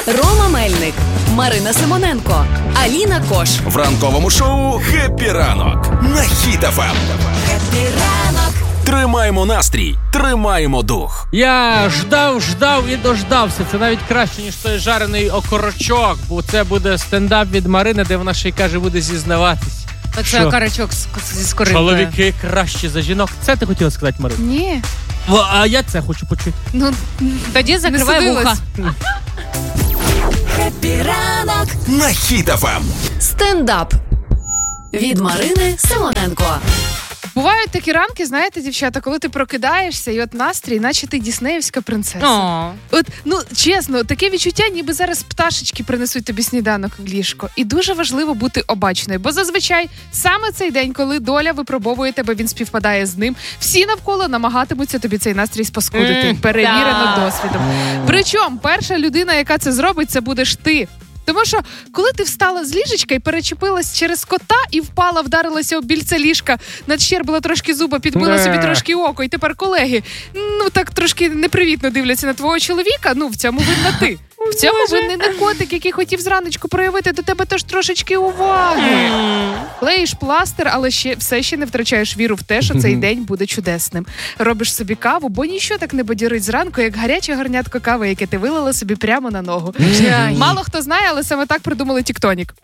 Рома Мельник, Марина Симоненко, Аліна Кош. В ранковому шоу «Хеппі ранок» на Хіт ФМ. Хеппі ранок. Тримаємо настрій, тримаємо дух. Я ждав і дождався. Це навіть краще, ніж той жарений окорочок, бо це буде стендап від Марини, де вона ще й каже, буде зізнаватись. Оце окорочок зі скоринкою. Чоловіки кращі за жінок. Це ти хотіла сказати, Марина? Ні. А я це хочу почути. Ну, тоді закривай вуха. Хеппі ранок На Хіт ФМ. Стендап від Марини Симоненко. Бувають такі ранки, знаєте, дівчата, коли ти прокидаєшся, і от настрій, наче ти діснеївська принцеса. От, ну, чесно, таке відчуття, ніби зараз пташечки принесуть тобі сніданок в ліжко. І дуже важливо бути обачною, бо зазвичай саме цей день, коли доля випробовує тебе, він співпадає з ним, всі навколо намагатимуться тобі цей настрій спаскудити. Перевірено досвідом. Причому перша людина, яка це зробить, це будеш ти. Тому що, коли ти встала з ліжечка і перечепилась через кота і впала, вдарилася об більце ліжка, надщербила трошки зуба, підбила собі трошки око, і тепер колеги, ну так трошки непривітно дивляться на твого чоловіка, ну в цьому винна ти. В цьому винний не котик, який хотів зраночку проявити до тебе тож трошечки уваги. Клеїш пластир, але все ще не втрачаєш віру в те, що цей день буде чудесним. Робиш собі каву, бо нічого так не бадьорить зранку, як гаряче горнятко кави, яке ти вилила собі прямо на ногу. Мало хто знає, але саме так придумали тіктонік.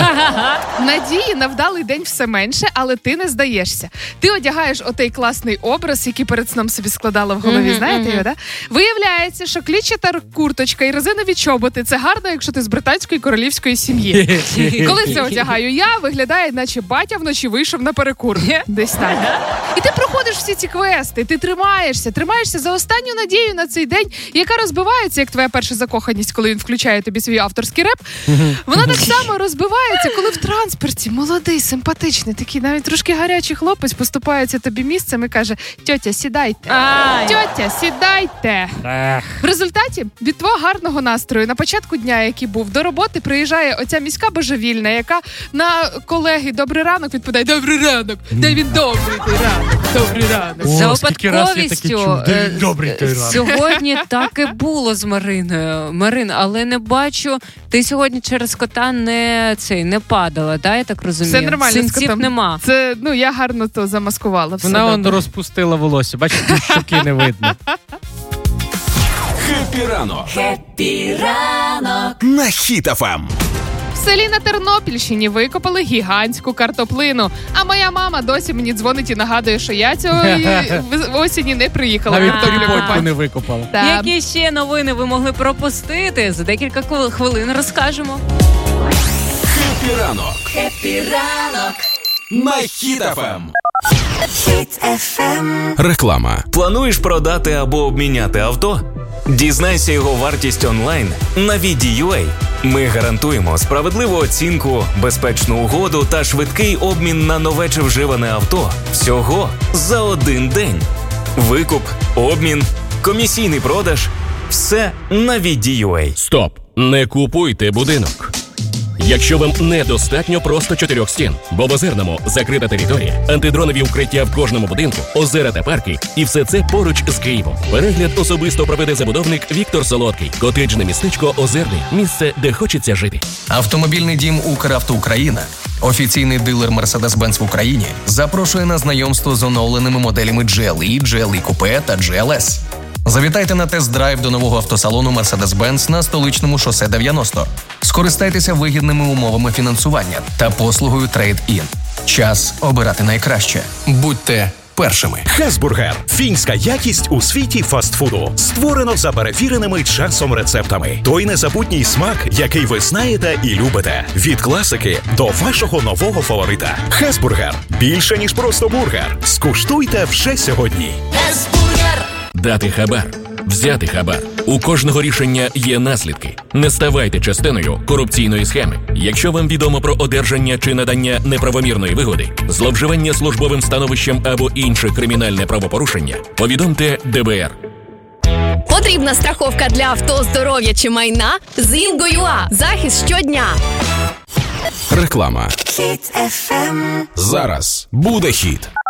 Надії на вдалий день все менше, але ти не здаєшся. Ти одягаєш отей класний образ, який перед сном собі складала в голові, знаєте його, да? Виявляється, що клітчата курточка і резинові чоботи – це гарно, якщо ти з британської королівської сім'ї. Коли це одягаю я, виглядає, наче батя вночі вийшов на перекур. Десь так. І ти проходиш всі ці квести, ти тримаєшся за останню надію на цей день, яка розбивається, як твоя перша закоханість, коли він включає тобі свій авторський реп. Вона так само розбивається, коли в транспорті молодий, симпатичний, такий навіть трошки гарячий хлопець поступається тобі місцем і каже: «Тьотя, сідайте». «Тьотя, сідайте». В результаті від твого гарного настрою на початку дня, який був, до роботи приїжджає оця міська божевільна, яка на колеги «Добрий ранок» відповідає: «Добрий ранок». Де він добрий той ранок? Добрий ранок. За випадковістю сьогодні так і було з Мариною. Марин, але не бачу, ти сьогодні через кота не падала, да, я так розумію? Все нормально з котом. Синців нема. Це, я гарно то замаскувала. Вона розпустила волосся, бачите, щоки не видно. Хеппі ранок. Хеппі ранок На Хіт ФМ. В селі на Тернопільщині викопали гігантську картоплину. А моя мама досі мені дзвонить і нагадує, що я цього осені не приїхала. Навіть картоплю не викопала. Які ще новини ви могли пропустити? За декілька хвилин розкажемо. Хеппі ранок. Хеппі ранок На Хіт ФМ. Хіт ФМ. Реклама. Плануєш продати або обміняти авто? Дізнайся його вартість онлайн на VD.ua. Ми гарантуємо справедливу оцінку, безпечну угоду та швидкий обмін на нове чи вживане авто. Всього за один день. Викуп, обмін, комісійний продаж – все на VD.ua. Стоп! Не купуйте будинок. Якщо вам недостатньо просто 4 стін, бо в Озерному закрита територія, антидронові укриття в кожному будинку, озера та парки, і все це поруч з Києвом. Перегляд особисто проведе забудовник Віктор Солодкий. Котеджне містечко Озерний – місце, де хочеться жити. Автомобільний дім «Укравто Україна», офіційний дилер Mercedes-Benz в Україні, запрошує на знайомство з оновленими моделями GLE, GLE Coupe та GLS. Завітайте на тест-драйв до нового автосалону Mercedes-Benz на Столичному шосе 90. Скористайтеся вигідними умовами фінансування та послугою Trade-In. Час обирати найкраще. Будьте першими. Хесбургер – фінська якість у світі фастфуду. Створено за перевіреними часом рецептами. Той незабутній смак, який ви знаєте і любите. Від класики до вашого нового фаворита. Хесбургер – більше, ніж просто бургер. Скуштуйте вже сьогодні. Хесбургер. Дати хабар. Взяти хабар. У кожного рішення є наслідки. Не ставайте частиною корупційної схеми. Якщо вам відомо про одержання чи надання неправомірної вигоди, зловживання службовим становищем або інше кримінальне правопорушення, повідомте ДБР. Потрібна страховка для авто, здоров'я чи майна? З Інго.ua. Захист щодня. Реклама. Хіт ФМ. Зараз буде хіт.